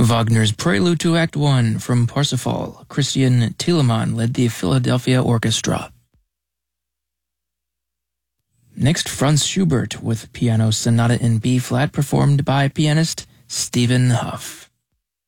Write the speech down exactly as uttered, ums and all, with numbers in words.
Wagner's Prelude to Act One from Parsifal. Christian Thielemann led the Philadelphia Orchestra. Next, Franz Schubert with Piano Sonata in B-flat performed by pianist Stephen Huff.